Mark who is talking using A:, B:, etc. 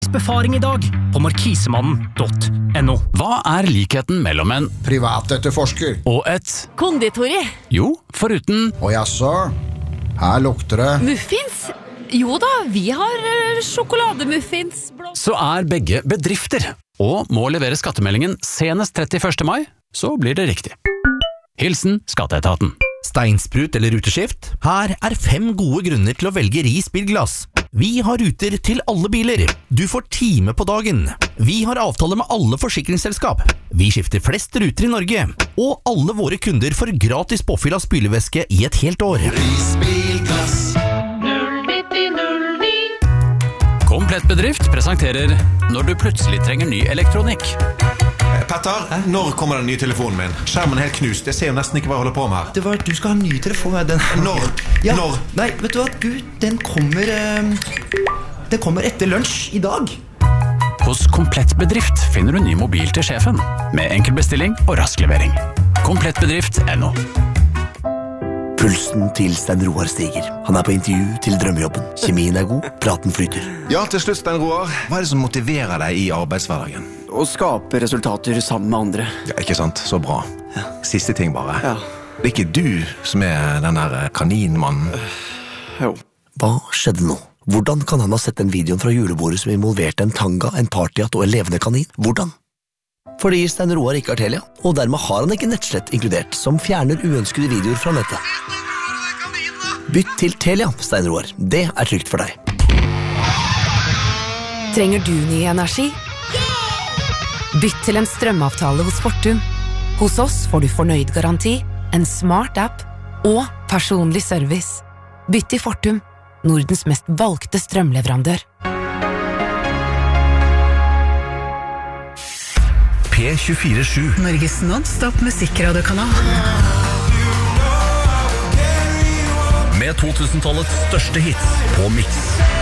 A: Befaring I dag på markisemannen.no.
B: Hva likheten mellom en
C: privatetterforsker
B: og et
D: konditori?
B: Jo, foruten
C: og jaså, her lukter det
D: Muffins? Jo da, vi har sjokolademuffins.
B: Så begge bedrifter og må levere skattemeldingen senest 31. mai, så blir det riktig. Hilsen Skatteetaten.
E: Steinsprut eller ruteskift? Her 5 gode grunner til å velge Ris bilglass. Vi har ruter til alle biler. Du får time på dagen. Vi har avtale med alle forsikringsselskap. Vi skifter flest ruter I Norge. Og alle våre kunder får gratis påfyll av spylevæske I et helt år.
F: Ris bilglass
G: 09009.
B: Komplett bedrift presenterer Når du plutselig trenger ny elektronikk.
F: Petter, når kommer den nye telefonen min? Skjermen helt knust, jeg ser jo nesten ikke hva jeg holder på med her.
H: Det var, du skal ha en ny telefon.
F: Når?
H: Ja.
F: Når?
H: Nei, vet du hva, den kommer etter lunsj I dag.
B: Hos Komplett bedrift finner du ny mobil til sjefen, med enkel bestilling og rask levering. Komplettbedrift.no.
I: Pulsen til Stein Roar stiger. Han på intervju til drømmejobben. Kjemien god, praten flyter.
F: Ja, til slutt, Stein Roar. Hva det som motiverer deg I arbeidshverdagen?
J: Å skape resultater sammen med andre.
F: Ja, ikke sant? Så bra.
J: Ja.
F: Siste ting bare.
J: Ja.
F: Det ikke du som den der kaninmannen?
J: Jo.
I: Hva skjedde nå? Hvordan kan han ha sett den videoen fra julebordet som involverte en tanga, en partyhatt og en levende kanin? Hvordan? Fordi Stein Roar ikke har Telia, og dermed har han ikke nettslett inkludert, som fjerner uønskede videoer fra nettet. Bytt til Telia, Stein Roar. Det trygt for deg.
K: Trenger du ny energi? Bytt til en strømavtale hos Fortum. Hos oss får du fornøyd garanti, en smart app og personlig service. Bytt til Fortum, Nordens mest valgte strømleverandør.
L: P247 Norges non-stop musikkradiokanal. Med 2000-tallets største hits på Mix.